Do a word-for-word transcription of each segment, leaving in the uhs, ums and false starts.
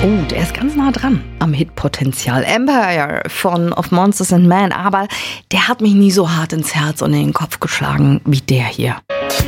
Oh, der ist ganz nah dran am Hitpotenzial. Empire von Of Monsters and Men, aber der hat mich nie so hart ins Herz und in den Kopf geschlagen wie der hier.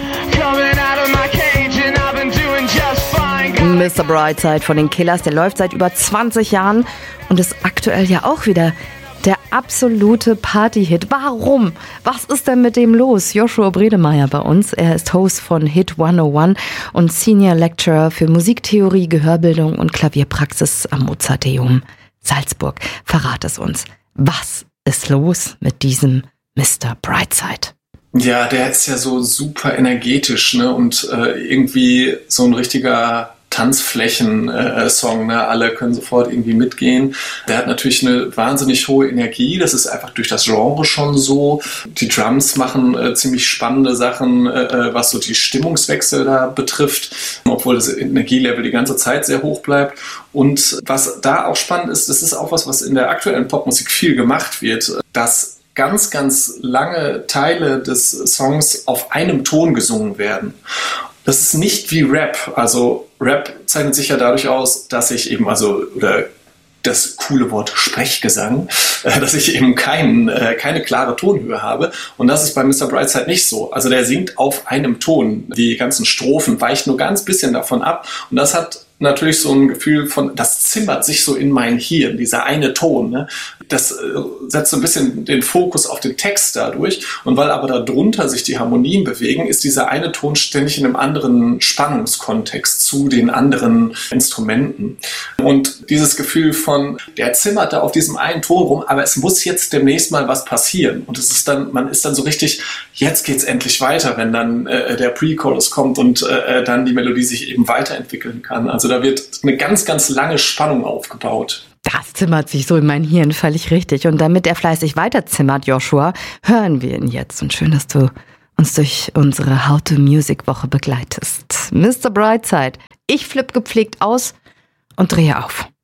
Mister Brightside von den Killers, der läuft seit über zwanzig Jahren und ist aktuell ja auch wieder der absolute Party-Hit. Warum? Was ist denn mit dem los? Joshua Bredemeier bei uns. Er ist Host von Hit hunderteins und Senior Lecturer für Musiktheorie, Gehörbildung und Klavierpraxis am Mozarteum Salzburg. Verrat es uns. Was ist los mit diesem Mister Brightside? Ja, der ist ja so super energetisch, ne? Und äh, irgendwie so ein richtiger Tanzflächen-Song, ne? Alle können sofort irgendwie mitgehen. Der hat natürlich eine wahnsinnig hohe Energie, das ist einfach durch das Genre schon so. Die Drums machen äh, ziemlich spannende Sachen, äh, was so die Stimmungswechsel da betrifft, obwohl das Energielevel die ganze Zeit sehr hoch bleibt. Und was da auch spannend ist, das ist auch was, was in der aktuellen Popmusik viel gemacht wird, dass ganz, ganz lange Teile des Songs auf einem Ton gesungen werden. Das ist nicht wie Rap. Also Rap zeichnet sich ja dadurch aus, dass ich eben, also, oder das coole Wort Sprechgesang, äh, dass ich eben kein, äh, keine klare Tonhöhe habe. Und das ist bei Mister Brightside nicht so. Also der singt auf einem Ton. Die ganzen Strophen weichen nur ganz bisschen davon ab. Und das hat natürlich so ein Gefühl von, das zimmert sich so in mein Hirn, dieser eine Ton. Ne? Das äh, setzt so ein bisschen den Fokus auf den Text dadurch. Und weil aber darunter sich die Harmonien bewegen, ist dieser eine Ton ständig in einem anderen Spannungskontext zu den anderen Instrumenten. Und dieses Gefühl von, der zimmert da auf diesem einen Ton rum, aber es muss jetzt demnächst mal was passieren. Und es ist dann, man ist dann so richtig, jetzt geht's endlich weiter, wenn dann äh, der Pre-Chorus kommt und äh, dann die Melodie sich eben weiterentwickeln kann. Also da wird eine ganz, ganz lange Spannung aufgebaut. Das zimmert sich so in mein Hirn, völlig richtig. Und damit er fleißig weiterzimmert, Joshua, hören wir ihn jetzt. Und schön, dass du uns durch unsere How-to-Music-Woche begleitest. Mister Brightside, ich flipp gepflegt aus und drehe auf.